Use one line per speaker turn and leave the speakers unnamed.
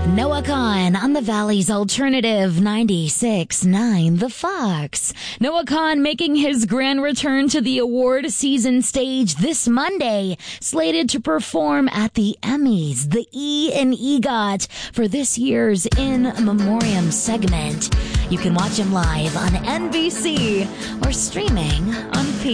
Noah Khan on the Valley's Alternative 96.9 The Fox. Noah Khan making his grand return to the award season stage this Monday, slated to perform at the Emmys, the E and EGOT, for this year's In Memoriam segment. You can watch him live on NBC or streaming on